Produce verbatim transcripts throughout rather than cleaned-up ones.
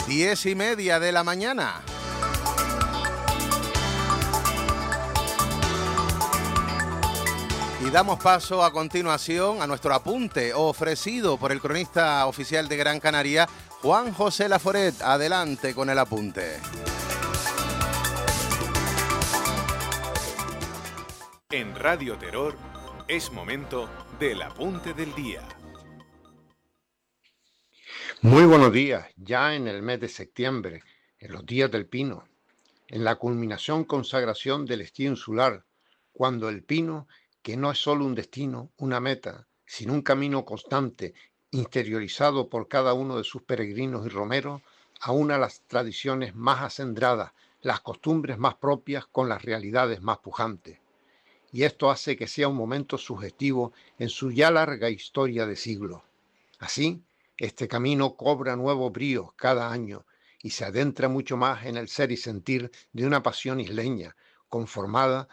Diez y media de la mañana. Y damos paso a continuación a nuestro apunte ofrecido por el cronista oficial de Gran Canaria, Juan José Laforet. Adelante con el apunte. En Radio Terror es momento del apunte del día. Muy buenos días, ya en el mes de septiembre, en los días del pino, en la culminación consagración del estío insular, cuando el pino, que no es solo un destino, una meta, sino un camino constante, interiorizado por cada uno de sus peregrinos y romeros, aúna las tradiciones más acendradas, las costumbres más propias con las realidades más pujantes. Y esto hace que sea un momento sugestivo en su ya larga historia de siglos. Así, este camino cobra nuevo brío cada año y se adentra mucho más en el ser y sentir de una pasión isleña, conformada,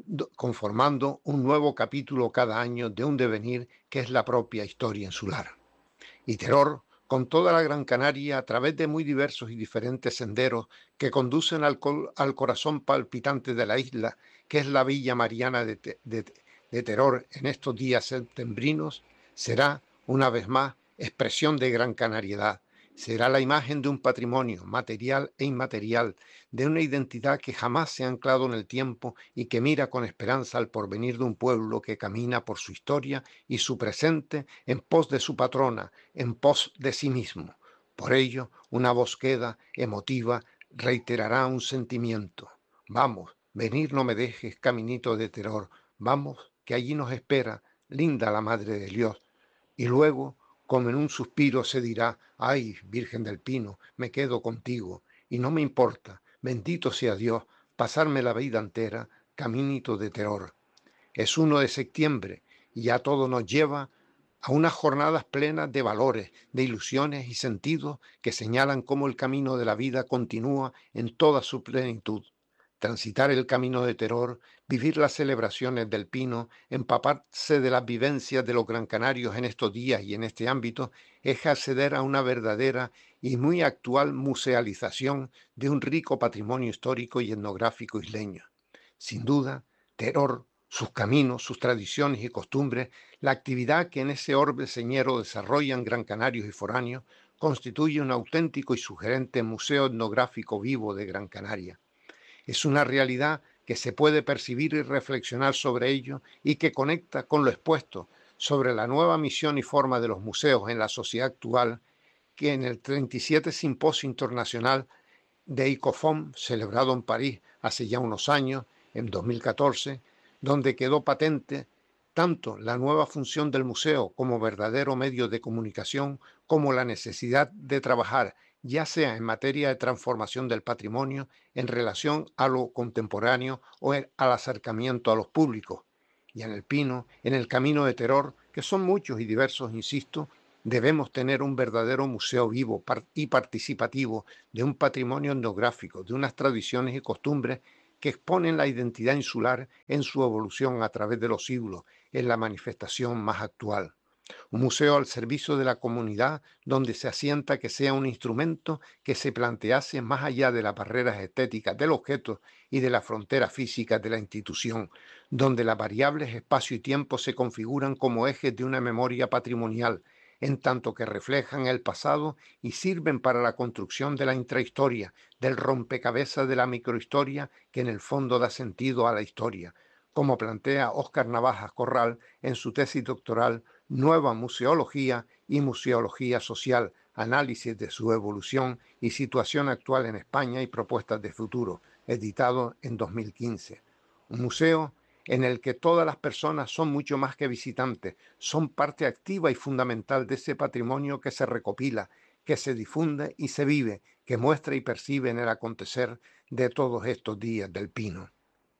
conformando un nuevo capítulo cada año de un devenir que es la propia historia insular. Y Terror, con toda la Gran Canaria, a través de muy diversos y diferentes senderos que conducen al, al corazón palpitante de la isla, que es la Villa Mariana de, de, de Terror en estos días septembrinos, será, una vez más, expresión de gran canariedad. Será la imagen de un patrimonio material e inmaterial, de una identidad que jamás se ha anclado en el tiempo y que mira con esperanza al porvenir de un pueblo que camina por su historia y su presente en pos de su patrona, en pos de sí mismo. Por ello, una voz queda, emotiva, reiterará un sentimiento. Vamos, venir no me dejes, caminito de Terror. Vamos, que allí nos espera, linda la Madre de Dios. Y luego, como en un suspiro se dirá, ay, Virgen del Pino, me quedo contigo, y no me importa, bendito sea Dios, pasarme la vida entera, caminito de Terror. Es uno de septiembre, y ya todo nos lleva a unas jornadas plenas de valores, de ilusiones y sentidos que señalan cómo el camino de la vida continúa en toda su plenitud. Transitar el camino de Terror, vivir las celebraciones del Pino, empaparse de las vivencias de los Gran Canarios en estos días y en este ámbito, es acceder a una verdadera y muy actual musealización de un rico patrimonio histórico y etnográfico isleño. Sin duda, Terror, sus caminos, sus tradiciones y costumbres, la actividad que en ese orbe señero desarrollan Gran Canarios y foráneos, constituye un auténtico y sugerente museo etnográfico vivo de Gran Canaria. Es una realidad que se puede percibir y reflexionar sobre ello y que conecta con lo expuesto sobre la nueva misión y forma de los museos en la sociedad actual, que en el treinta y siete Simposio Internacional de ICOFOM, celebrado en París hace ya unos años, en dos mil catorce, donde quedó patente tanto la nueva función del museo como verdadero medio de comunicación, como la necesidad de trabajar ya sea en materia de transformación del patrimonio en relación a lo contemporáneo o al acercamiento a los públicos. Y en el Pino, en el camino de Terror, que son muchos y diversos, insisto, debemos tener un verdadero museo vivo y participativo de un patrimonio etnográfico, de unas tradiciones y costumbres que exponen la identidad insular en su evolución a través de los siglos, en la manifestación más actual. Un museo al servicio de la comunidad donde se asienta que sea un instrumento que se plantease más allá de las barreras estéticas del objeto y de las fronteras físicas de la institución, donde las variables espacio y tiempo se configuran como ejes de una memoria patrimonial, en tanto que reflejan el pasado y sirven para la construcción de la intrahistoria, del rompecabezas de la microhistoria que en el fondo da sentido a la historia, como plantea Óscar Navajas Corral en su tesis doctoral Nueva Museología y Museología Social, análisis de su evolución y situación actual en España y propuestas de futuro, editado en dos mil quince. Un museo en el que todas las personas son mucho más que visitantes, son parte activa y fundamental de ese patrimonio que se recopila, que se difunde y se vive, que muestra y percibe en el acontecer de todos estos días del Pino.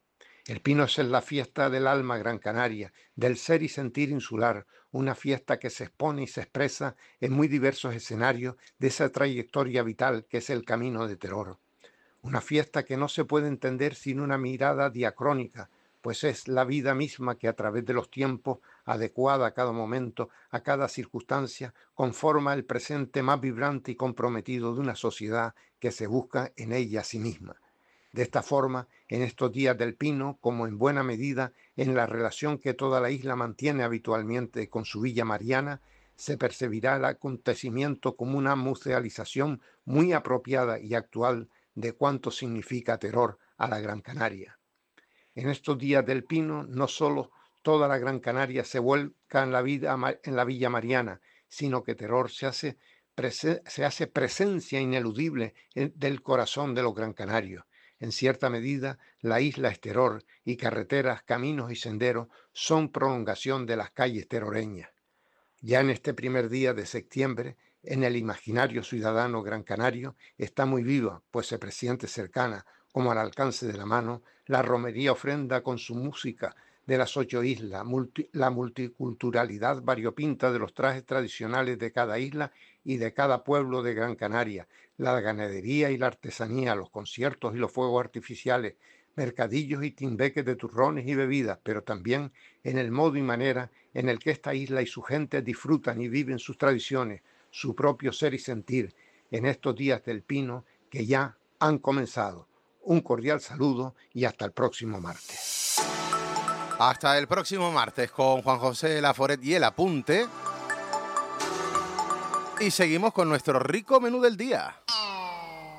El Pino es la fiesta del alma gran canaria, del ser y sentir insular, una fiesta que se expone y se expresa en muy diversos escenarios de esa trayectoria vital que es el camino de Terror. Una fiesta que no se puede entender sin una mirada diacrónica, pues es la vida misma que a través de los tiempos, adecuada a cada momento, a cada circunstancia, conforma el presente más vibrante y comprometido de una sociedad que se busca en ella a sí misma. De esta forma, en estos días del Pino, como en buena medida en la relación que toda la isla mantiene habitualmente con su Villa Mariana, se percibirá el acontecimiento como una musealización muy apropiada y actual de cuánto significa Teror a la Gran Canaria. En estos días del Pino, no solo toda la Gran Canaria se vuelca en la, vida, en la Villa Mariana, sino que Teror se hace, se hace presencia ineludible del corazón de los gran canarios. En cierta medida, la isla es Teror y carreteras, caminos y senderos son prolongación de las calles teroreñas. Ya en este primer día de septiembre, en el imaginario ciudadano gran canario, está muy viva, pues se presiente cercana, como al alcance de la mano, la romería ofrenda con su música de las ocho islas, multi, la multiculturalidad variopinta de los trajes tradicionales de cada isla y de cada pueblo de Gran Canaria, la ganadería y la artesanía, los conciertos y los fuegos artificiales, mercadillos y timbeques de turrones y bebidas, pero también en el modo y manera en el que esta isla y su gente disfrutan y viven sus tradiciones, su propio ser y sentir, en estos días del Pino que ya han comenzado. Un cordial saludo y hasta el próximo martes. Hasta el próximo martes con Juan José Laforet y el apunte. Y seguimos con nuestro rico menú del día.